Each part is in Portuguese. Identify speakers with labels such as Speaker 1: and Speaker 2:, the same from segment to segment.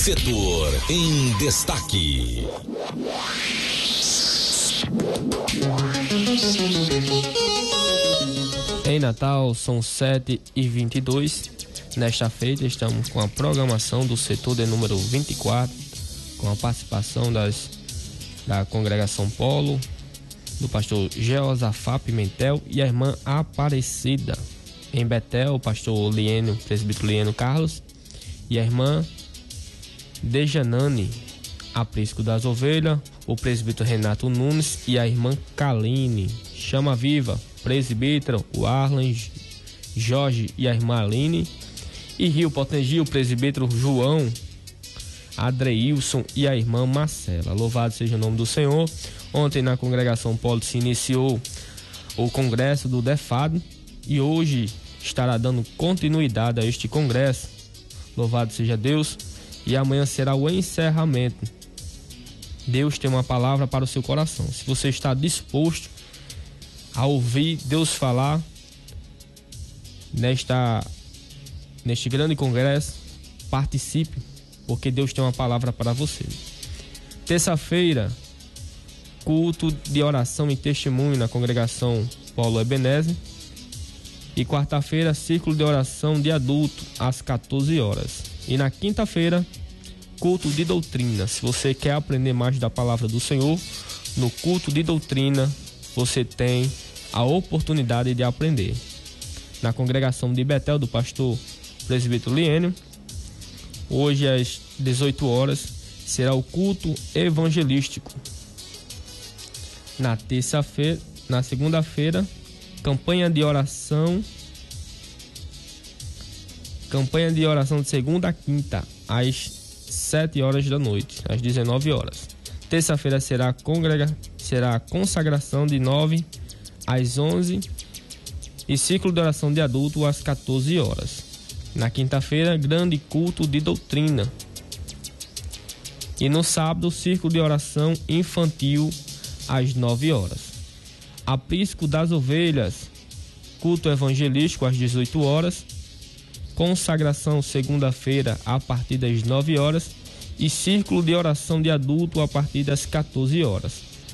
Speaker 1: Setor em destaque.
Speaker 2: Em Natal são 7h22. Nesta feita estamos com a programação do setor de número 24, com a participação da congregação Polo, do pastor Jeosafá Pimentel e a irmã Aparecida. Em Betel, o pastor Liênio, presbítero Liênio Carlos, e a irmã Dejanane, aprisco das ovelhas, o presbítero Renato Nunes e a irmã Kaline. Chama Viva, presbítero o Arlen Jorge e a irmã Aline. E Rio Potengi, o presbítero João Adreilson e a irmã Marcela. Louvado seja o nome do Senhor. Ontem na congregação Polo se iniciou o congresso do DEFAD e hoje estará dando continuidade a este congresso. Louvado seja Deus. E amanhã será o encerramento. Deus tem uma palavra para o seu coração. Se você está disposto a ouvir Deus falar neste grande congresso, participe, porque Deus tem uma palavra para você. Terça-feira, culto de oração e testemunho na congregação Paulo Ebenezer. E quarta-feira, círculo de oração de adulto às 14 horas. E na quinta-feira, culto de doutrina. Se você quer aprender mais da palavra do Senhor, no culto de doutrina você tem a oportunidade de aprender. Na congregação de Betel, do pastor presbítero Liênio, hoje às 18 horas será o culto evangelístico. Na segunda-feira, campanha de oração de segunda a quinta, às 7 horas da noite, às 19 horas. Terça-feira será a consagração de 9 às 11 e ciclo de oração de adulto às 14 horas. Na quinta-feira, grande culto de doutrina. E no sábado, círculo de oração infantil às 9 horas. Aprisco das ovelhas, culto evangelístico às 18 horas. Consagração segunda-feira a partir das 9 horas. E círculo de oração de adulto a partir das 14 horas.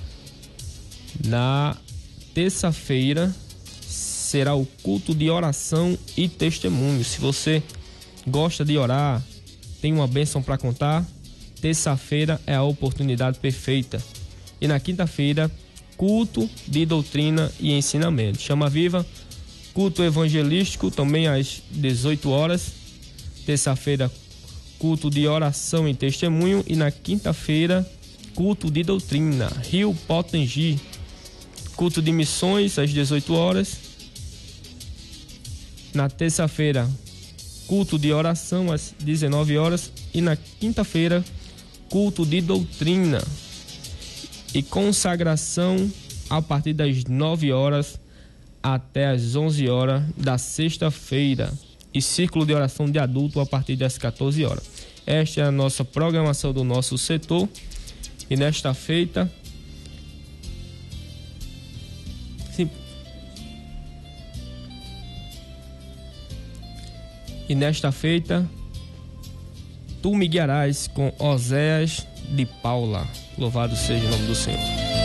Speaker 2: Na terça-feira será o culto de oração e testemunho. Se você gosta de orar, tem uma bênção para contar, terça-feira é a oportunidade perfeita. E na quinta-feira, culto de doutrina e ensinamento. Chama Viva, culto evangelístico também às 18 horas. Terça-feira, culto de oração e testemunho. E na quinta-feira, culto de doutrina. Rio Potengi, culto de missões às 18 horas. Na terça-feira, culto de oração às 19 horas. E na quinta-feira, culto de doutrina e consagração a partir das 9 horas até as 11 horas da sexta-feira. E círculo de oração de adulto a partir das 14 horas. Esta é a nossa programação do nosso setor. E nesta feita, tu me guiarás com Oséias de Paula. Louvado seja o nome do Senhor.